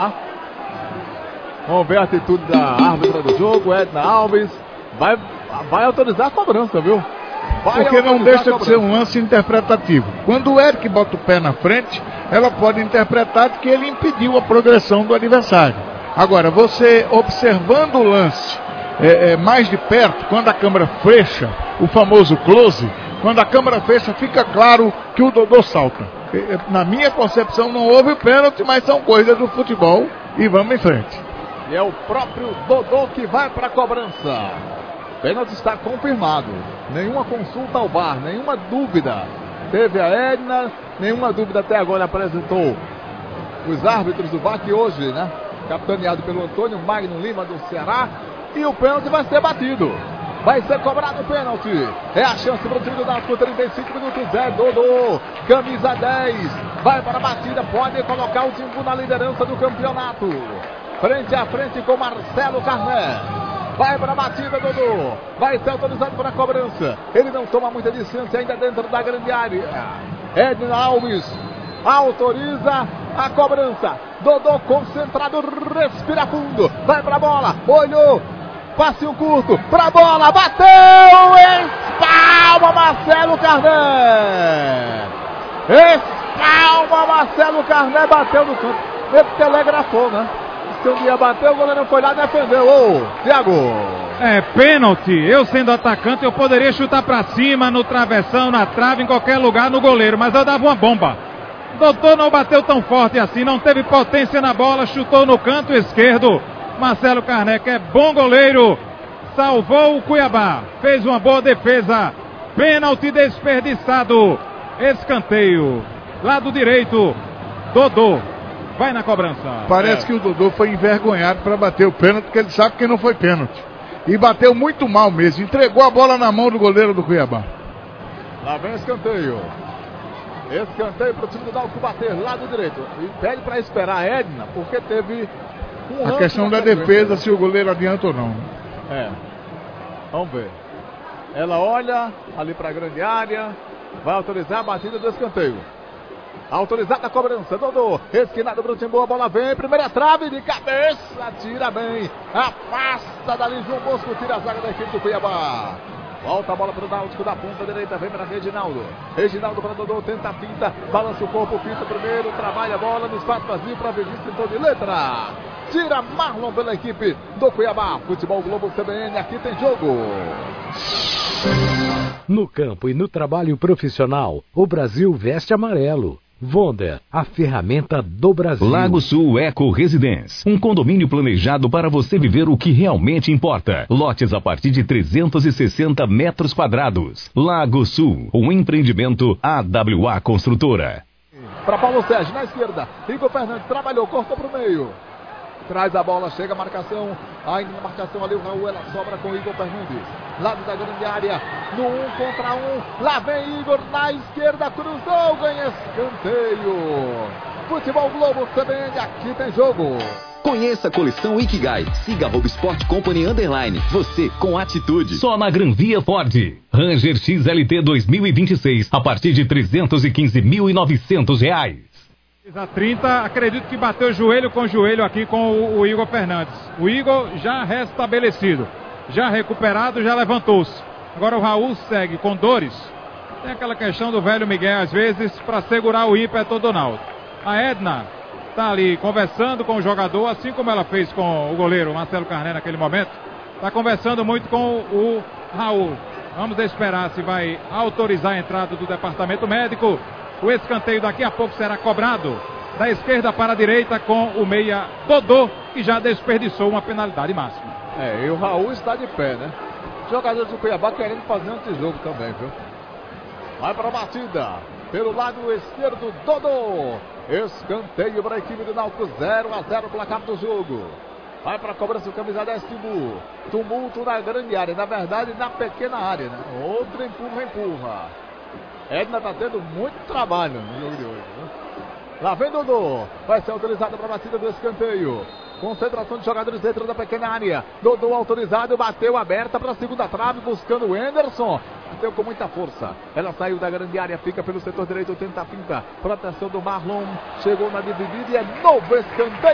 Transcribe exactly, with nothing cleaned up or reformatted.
Vamos ver a atitude da árbitra do jogo, Edna Alves. Vai, vai autorizar a cobrança, viu? Vai Porque não deixa de ser um lance interpretativo. Quando o Eric bota o pé na frente, ela pode interpretar que ele impediu a progressão do adversário. Agora, você observando o lance é, é, mais de perto, quando a câmera fecha, o famoso close, quando a câmera fecha, fica claro que o Dodô salta. Na minha concepção, não houve o pênalti, mas são coisas do futebol e vamos em frente. E é o próprio Dodô que vai para a cobrança. O pênalti está confirmado. Nenhuma consulta ao V A R, nenhuma dúvida. Teve a Edna, nenhuma dúvida até agora apresentou os árbitros do V A R, que hoje, né, capitaneado pelo Antônio Magno Lima do Ceará. E o pênalti vai ser batido. Vai ser cobrado o pênalti. É a chance para o time do Náutico, trinta e cinco minutos. É Dodô, camisa dez. Vai para a batida, pode colocar o time na liderança do campeonato. Frente a frente com Marcelo Carné. Vai para a batida, Dodô. Vai ser autorizado para a cobrança. Ele não toma muita distância ainda dentro da grande área. Edna Alves autoriza a cobrança. Dodô concentrado, respira fundo. Vai para a bola, olhou. Passinho curto, pra bola, bateu, espalma Marcelo Carné. Espalma Marcelo Carné, bateu no canto. Ele telegrafou, né? Se um dia bateu, o goleiro foi lá e defendeu. Ô, Thiago. É pênalti. Eu sendo atacante, eu poderia chutar pra cima, no travessão, na trave, em qualquer lugar, no goleiro, mas eu dava uma bomba. Doutor não bateu tão forte assim, não teve potência na bola, chutou no canto esquerdo. Marcelo Carné, que é bom goleiro, salvou o Cuiabá, fez uma boa defesa, pênalti desperdiçado, escanteio, lado direito, Dodô, vai na cobrança. Parece é. que o Dodô foi envergonhado para bater o pênalti, porque ele sabe que não foi pênalti, e bateu muito mal mesmo, entregou a bola na mão do goleiro do Cuiabá. Lá vem escanteio, escanteio para o time do Náutico bater, lado direito, e pede para esperar a Edna, porque teve... Um a questão da defesa, se o goleiro adianta ou não. É. Vamos ver. Ela olha ali para a grande área. Vai autorizar a batida do escanteio. Autorizada a cobrança. Dodô. Esquinado para o time. Boa bola vem. Primeira trave de cabeça. Tira bem. Afasta dali João Bosco. Tira a zaga da equipe do Cuiabá. Volta a bola para o Náutico da ponta direita. Vem para Reginaldo. Reginaldo para Dodô. Tenta a finta. Balança o corpo. Finta primeiro. Trabalha a bola no espaço vazio para Vinícius. Então de letra. Tira Marlon pela equipe do Cuiabá. Futebol Globo C B N. Aqui tem jogo. No campo e no trabalho profissional, o Brasil veste amarelo. Wonder, a ferramenta do Brasil. Lago Sul Eco Residence, um condomínio planejado para você viver o que realmente importa. Lotes a partir de trezentos e sessenta metros quadrados. Lago Sul, um empreendimento A W A Construtora. Para Paulo Sérgio, na esquerda. Igor Fernandes trabalhou, cortou para o meio. Traz a bola, chega a marcação. Ainda na marcação ali o Raul, ela sobra com o Igor Fernandes. Lado da grande área, no um contra um. Lá vem Igor na esquerda, cruzou, ganha escanteio. Futebol Globo C B N, aqui tem jogo. Conheça a coleção Ikigai. Siga arroba Sport Company Underline. Você com atitude. Só na Gran Via Ford. Ranger X L T dois mil e vinte e seis, a partir de trezentos e quinze mil e novecentos reais. A trinta, acredito que bateu joelho com joelho aqui com o, o Igor Fernandes. O Igor já restabelecido, já recuperado, já levantou-se. Agora o Raul segue com dores. Tem aquela questão do velho Miguel, às vezes, para segurar o ímpeto do Náutico. A Edna está ali conversando com o jogador, assim como ela fez com o goleiro Marcelo Carné naquele momento. Está conversando muito com o Raul. Vamos esperar se vai autorizar a entrada do departamento médico. O escanteio daqui a pouco será cobrado da esquerda para a direita com o meia Dodô, que já desperdiçou uma penalidade máxima. É, e o Raul está de pé, né? Jogadores do Cuiabá querendo fazer um antijogo também, viu? Vai para a batida. Pelo lado esquerdo, Dodô. Escanteio para a equipe do Náutico, zero a zero placar do jogo. Vai para a cobrança o camisa dez, Timbu. Tumulto na grande área, na verdade na pequena área, né? Outro empurra, empurra. Edna está tendo muito trabalho no jogo de hoje, né? Lá vem Dodô. Vai ser autorizado para a batida do escanteio. Concentração de jogadores dentro da pequena área. Dodô autorizado, bateu aberta para a segunda trave, buscando o Anderson. Bateu com muita força. Ela saiu da grande área, fica pelo setor direito, tenta a finta. Proteção do Marlon. Chegou na dividida e é novo escanteio.